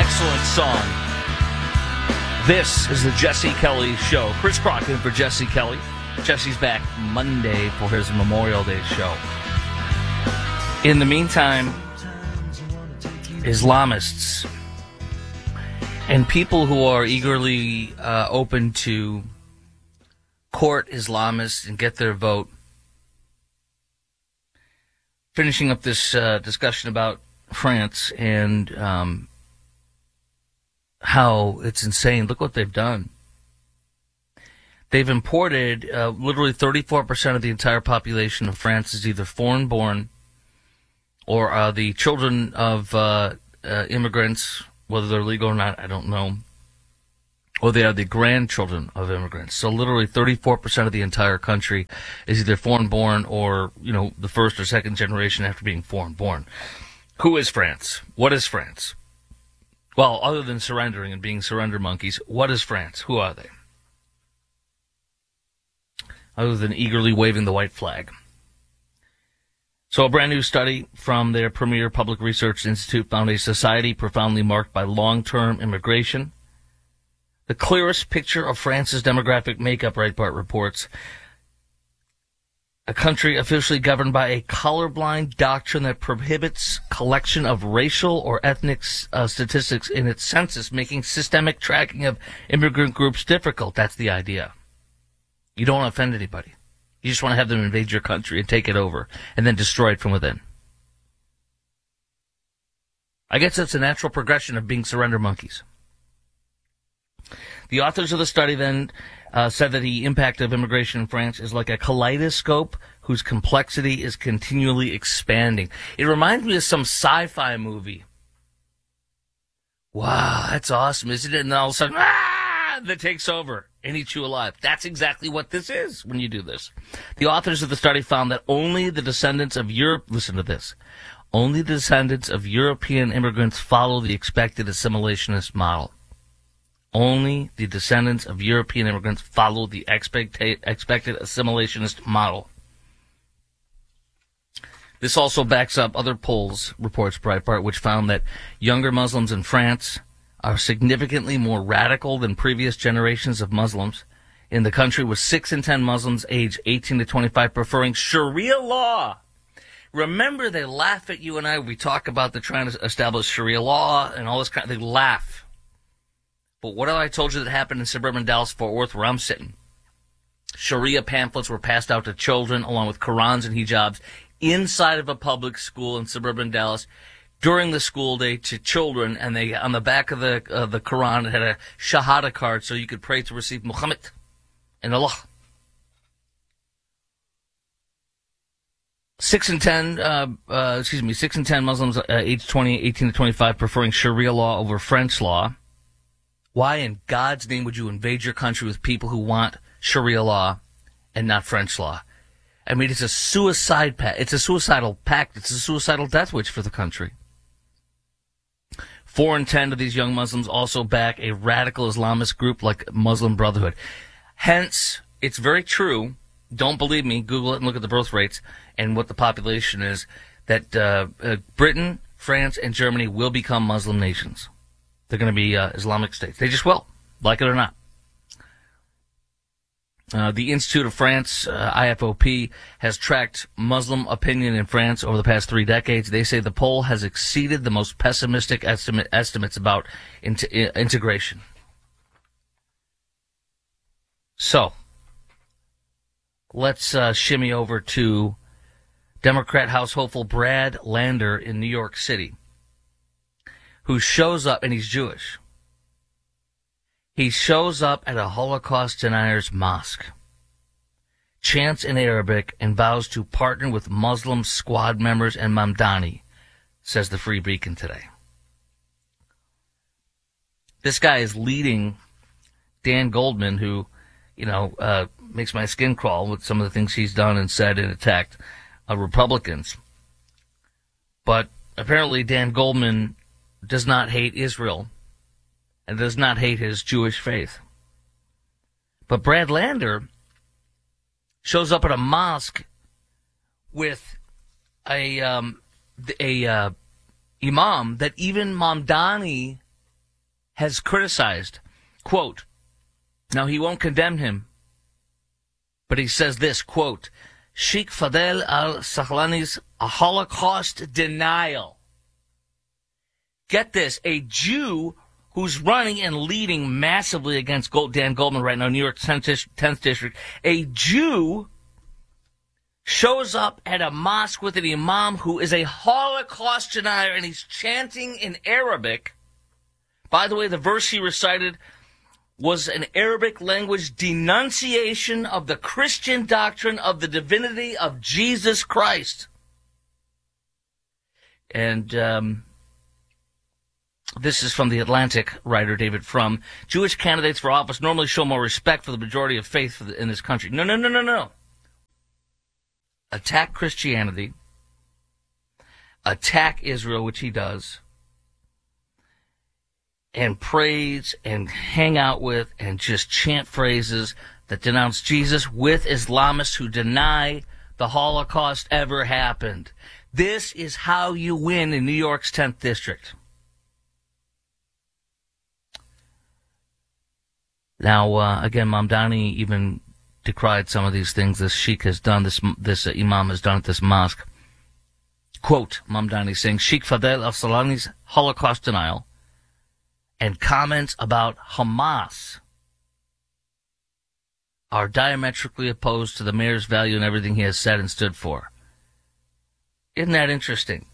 excellent song. This is the Jesse Kelly Show. Chris Crockett for Jesse Kelly. Jesse's back Monday for his Memorial Day show. In the meantime, Islamists and people who are eagerly open to court Islamists and get their vote. Finishing up this discussion about France and how it's insane. Look what they've done. They've imported literally 34% of the entire population of France is either foreign-born or the children of immigrants, whether they're legal or not, I don't know. Or they are the grandchildren of immigrants. So literally 34% of the entire country is either foreign-born or, the first or second generation after being foreign-born. Who is France? What is France? Well, other than surrendering and being surrender monkeys, what is France? Who are they? Other than eagerly waving the white flag. So a brand new study from their premier public research institute found a society profoundly marked by long-term immigration. The clearest picture of France's demographic makeup, Breitbart reports. A country officially governed by a colorblind doctrine that prohibits collection of racial or ethnic statistics in its census, making systemic tracking of immigrant groups difficult. That's the idea. You don't want to offend anybody. You just want to have them invade your country and take it over and then destroy it from within. I guess that's a natural progression of being surrender monkeys. The authors of the study then said that the impact of immigration in France is like a kaleidoscope whose complexity is continually expanding. It reminds me of some sci-fi movie. Wow, that's awesome, isn't it? And then all of a sudden, that takes over and eats you alive. That's exactly what this is when you do this. The authors of the study found that only the descendants of Europe, listen to this, only the descendants of European immigrants follow the expected assimilationist model. Only the descendants of European immigrants follow the expected assimilationist model. This also backs up other polls, reports Breitbart, which found that younger Muslims in France are significantly more radical than previous generations of Muslims in the country, with 6 in 10 Muslims aged 18 to 25 preferring Sharia law. Remember, they laugh at you and I. We talk about the trying to establish Sharia law and all this kind. They laugh. But what have I told you that happened in suburban Dallas-Fort Worth where I'm sitting? Sharia pamphlets were passed out to children along with Qurans and hijabs inside of a public school in suburban Dallas during the school day to children, and they on the back of the Quran it had a Shahada card so you could pray to receive Muhammad and Allah. 6 in 10 Muslims aged 18 to 25 preferring Sharia law over French law. Why in God's name would you invade your country with people who want Sharia law and not French law? I mean, it's a suicide pact. It's a suicidal pact. It's a suicidal death wish for the country. 4 in 10 of these young Muslims also back a radical Islamist group like Muslim Brotherhood. Hence, it's very true. Don't believe me. Google it and look at the birth rates and what the population is. That Britain, France, and Germany will become Muslim nations. They're going to be Islamic states. They just will, like it or not. The Institute of France, IFOP, has tracked Muslim opinion in France over the past 3 decades. They say the poll has exceeded the most pessimistic estimates about integration. So, let's shimmy over to Democrat House hopeful Brad Lander in New York City, who shows up, and he's Jewish. He shows up at a Holocaust deniers' mosque, chants in Arabic, and vows to partner with Muslim squad members and Mamdani, says the Free Beacon today. This guy is leading Dan Goldman, who, makes my skin crawl with some of the things he's done and said and attacked Republicans. But apparently Dan Goldman does not hate Israel and does not hate his Jewish faith. But Brad Lander shows up at a mosque with a imam that even Mamdani has criticized, quote, now he won't condemn him, but he says this, quote, Sheikh Fadel al-Sahlani's Holocaust denial. Get this, a Jew who's running and leading massively against Dan Goldman right now, New York's 10th District, a Jew shows up at a mosque with an imam who is a Holocaust denier, and he's chanting in Arabic. By the way, the verse he recited was an Arabic language denunciation of the Christian doctrine of the divinity of Jesus Christ. And this is from the Atlantic writer David Frum. Jewish candidates for office normally show more respect for the majority of faith in this country. No. Attack Christianity, attack Israel, which he does, and praise and hang out with and just chant phrases that denounce Jesus with Islamists who deny the Holocaust ever happened. This is how you win in New York's 10th District. Now, again, Mamdani even decried some of these things this sheikh has done, this imam has done at this mosque. Quote, Mamdani saying, Sheikh Fadel al-Sahlani's Holocaust denial and comments about Hamas are diametrically opposed to the mayor's value and everything he has said and stood for. Isn't that interesting?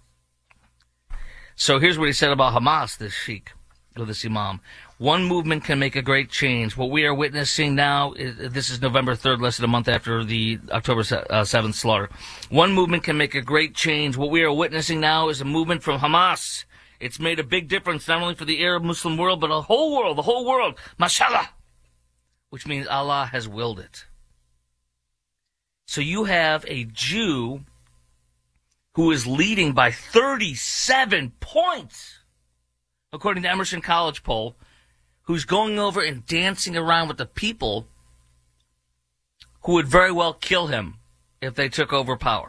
So here's what he said about Hamas, this sheikh, or this imam. One movement can make a great change. What we are witnessing now, this is November 3rd, less than a month after the October 7th slaughter. One movement can make a great change. What we are witnessing now is a movement from Hamas. It's made a big difference not only for the Arab Muslim world, but the whole world. Mashallah. Which means Allah has willed it. So you have a Jew who is leading by 37 points, according to Emerson College poll, who's going over and dancing around with the people who would very well kill him if they took over power.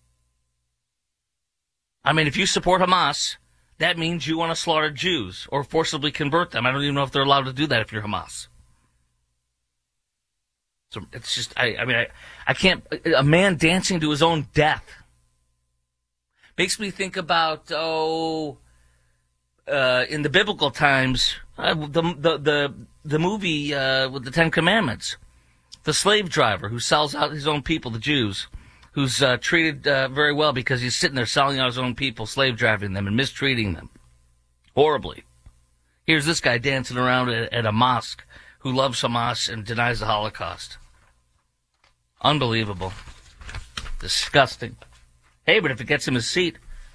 I mean, if you support Hamas, that means you want to slaughter Jews or forcibly convert them. I don't even know if they're allowed to do that if you're Hamas. So it's just, I can't, a man dancing to his own death makes me think about, in the biblical times, the movie with the Ten Commandments, the slave driver who sells out his own people, the Jews, who's treated very well because he's sitting there selling out his own people, slave driving them and mistreating them horribly. Here's this guy dancing around at a mosque who loves Hamas and denies the Holocaust. Unbelievable. Disgusting. Hey, but if it gets him a seat.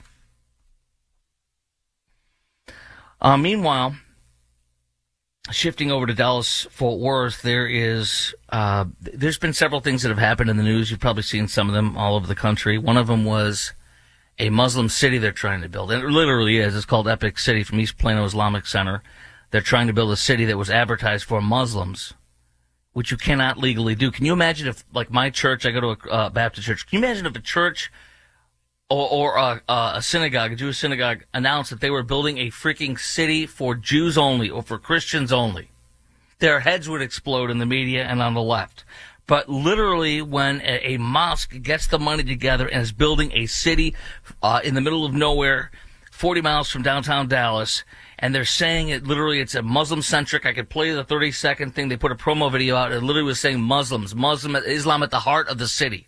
Meanwhile, shifting over to Dallas-Fort Worth, there's been several things that have happened in the news. You've probably seen some of them all over the country. One of them was a Muslim city they're trying to build. And it literally is. It's called Epic City from East Plano Islamic Center. They're trying to build a city that was advertised for Muslims, which you cannot legally do. Can you imagine if, like my church, I go to a Baptist church, can you imagine if a church or a synagogue, a Jewish synagogue, announced that they were building a freaking city for Jews only or for Christians only? Their heads would explode in the media and on the left. But literally, when a mosque gets the money together and is building a city in the middle of nowhere, 40 miles from downtown Dallas, and they're saying it literally, it's a Muslim-centric. I could play the 30-second thing. They put a promo video out. It literally was saying Islam at the heart of the city.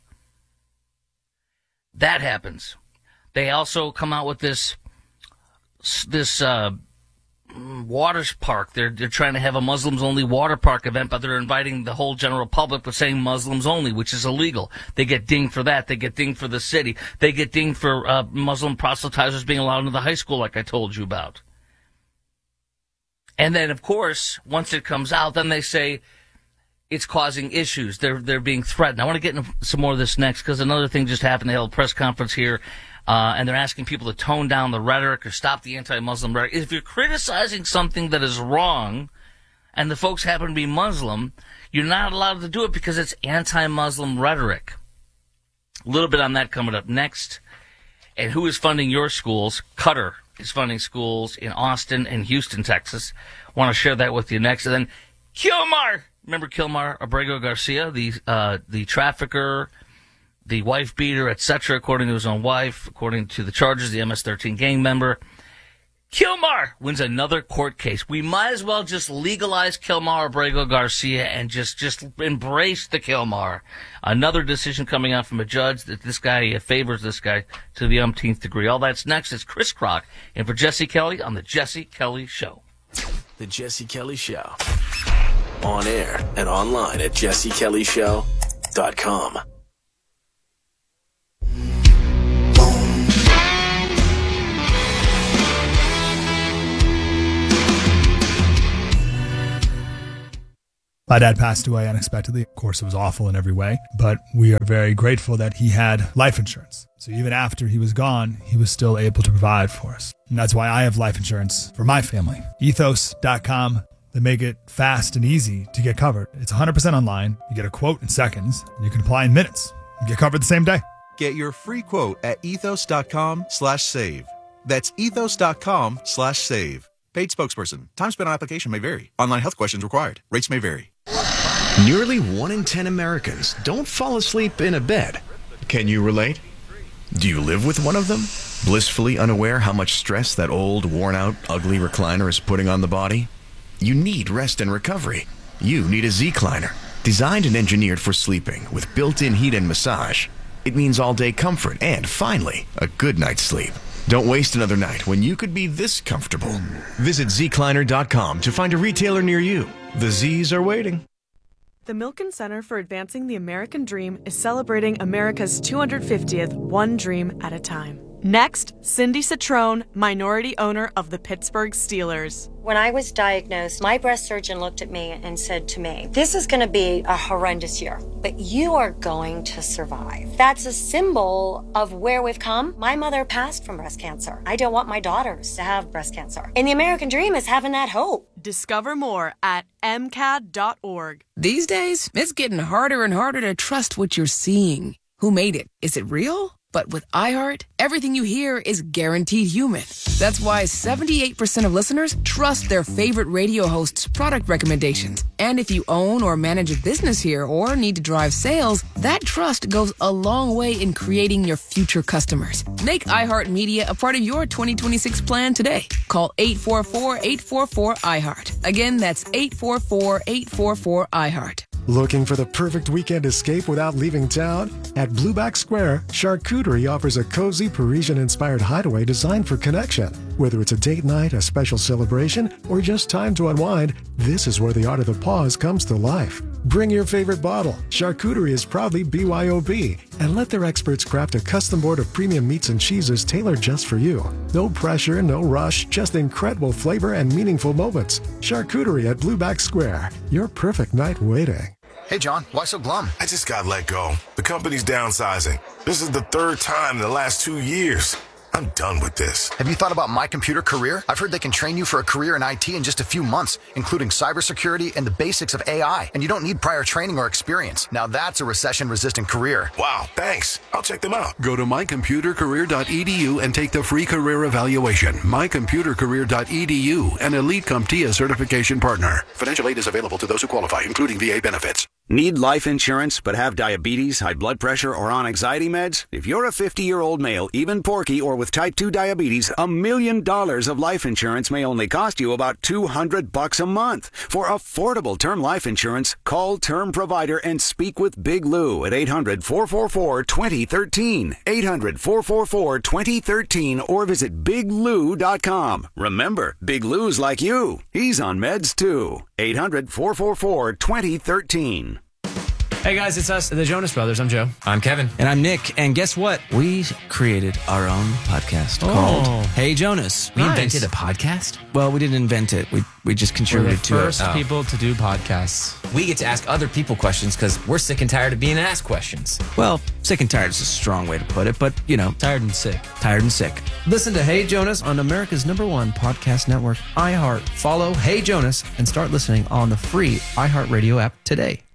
That happens. They also come out with this water park. They're trying to have a Muslims-only water park event, but they're inviting the whole general public but saying Muslims only, which is illegal. They get dinged for that. They get dinged for the city. They get dinged for Muslim proselytizers being allowed into the high school like I told you about. And then, of course, once it comes out, then they say it's causing issues. They're being threatened. I want to get into some more of this next because another thing just happened. They held a press conference here, and they're asking people to tone down the rhetoric or stop the anti-Muslim rhetoric. If you're criticizing something that is wrong and the folks happen to be Muslim, you're not allowed to do it because it's anti-Muslim rhetoric. A little bit on that coming up next. And who is funding your schools? Qatar is funding schools in Austin and Houston, Texas. Want to share that with you next. And then Kilmar. Remember Kilmar Abrego Garcia, the trafficker, the wife beater, etc., according to his own wife, according to the charges, the MS-13 gang member. Kilmar wins another court case. We might as well just legalize Kilmar Abrego Garcia and just embrace the Kilmar. Another decision coming out from a judge that this guy favors this guy to the umpteenth degree. All that's next. It's Chris Kroc and for Jesse Kelly on The Jesse Kelly Show. The Jesse Kelly Show. On air and online at jessekellyshow.com. My dad passed away unexpectedly. Of course, it was awful in every way, but we are very grateful that he had life insurance. So even after he was gone, he was still able to provide for us. And that's why I have life insurance for my family. Ethos.com. They make it fast and easy to get covered. It's 100% online. You get a quote in seconds, and you can apply in minutes. You get covered the same day. Get your free quote at ethos.com/save. That's ethos.com/save. Paid spokesperson. Time spent on application may vary. Online health questions required. Rates may vary. Nearly 1 in 10 Americans don't fall asleep in a bed. Can you relate? Do you live with one of them? Blissfully unaware how much stress that old, worn-out, ugly recliner is putting on the body? You need rest and recovery. You need a Z-Cliner. Designed and engineered for sleeping with built-in heat and massage. It means all-day comfort and, finally, a good night's sleep. Don't waste another night when you could be this comfortable. Visit zcliner.com to find a retailer near you. The Z's are waiting. The Milken Center for Advancing the American Dream is celebrating America's 250th One Dream at a Time. Next, Cindy Citrone, minority owner of the Pittsburgh Steelers. When I was diagnosed, my breast surgeon looked at me and said to me, "This is going to be a horrendous year, but you are going to survive." That's a symbol of where we've come. My mother passed from breast cancer. I don't want my daughters to have breast cancer. And the American dream is having that hope. Discover more at MCAD.org. These days, it's getting harder and harder to trust what you're seeing. Who made it? Is it real? But with iHeart, everything you hear is guaranteed human. That's why 78% of listeners trust their favorite radio host's product recommendations. And if you own or manage a business here or need to drive sales, that trust goes a long way in creating your future customers. Make iHeartMedia a part of your 2026 plan today. Call 844-844-iHeart. Again, that's 844-844-iHeart. Looking for the perfect weekend escape without leaving town? At Blueback Square, Charcuterie offers a cozy Parisian-inspired hideaway designed for connection. Whether it's a date night, a special celebration, or just time to unwind, this is where the art of the pause comes to life. Bring your favorite bottle. Charcuterie is proudly BYOB, and let their experts craft a custom board of premium meats and cheeses tailored just for you. No pressure, no rush, just incredible flavor and meaningful moments. Charcuterie at Blueback Square, your perfect night waiting. Hey, John, why so glum? I just got let go. The company's downsizing. This is the third time in the last 2 years. I'm done with this. Have you thought about My Computer Career? I've heard they can train you for a career in IT in just a few months, including cybersecurity and the basics of AI. And you don't need prior training or experience. Now that's a recession-resistant career. Wow, thanks. I'll check them out. Go to mycomputercareer.edu and take the free career evaluation. mycomputercareer.edu, an Elite CompTIA certification partner. Financial aid is available to those who qualify, including VA benefits. Need life insurance but have diabetes, high blood pressure, or on anxiety meds? If you're a 50-year-old male, even porky, or with type 2 diabetes, $1 million of life insurance may only cost you about $200 a month. For affordable term life insurance, call Term Provider and speak with Big Lou at 800-444-2013. 800-444-2013 or visit biglou.com. Remember, Big Lou's like you. He's on meds too. 800-444-2013. Hey guys, it's us, the Jonas Brothers. I'm Joe. I'm Kevin. And I'm Nick. And guess what? We created our own podcast called Hey Jonas. We invented a podcast? Well, we didn't invent it. We just contributed to it. We're the first people to do podcasts. We get to ask other people questions because we're sick and tired of being asked questions. Well, sick and tired is a strong way to put it, but, you know. Tired and sick. Tired and sick. Listen to Hey Jonas on America's #1 podcast network, iHeart. Follow Hey Jonas and start listening on the free iHeartRadio app today.